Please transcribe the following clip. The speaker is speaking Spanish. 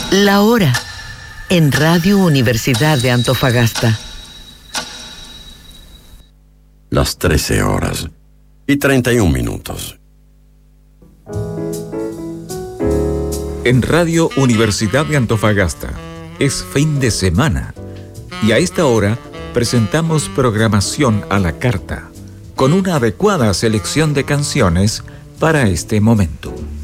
La hora en Radio Universidad de Antofagasta. Las 13:31. En Radio Universidad de Antofagasta es fin de semana y a esta hora presentamos programación a la carta con una adecuada selección de canciones para este momento.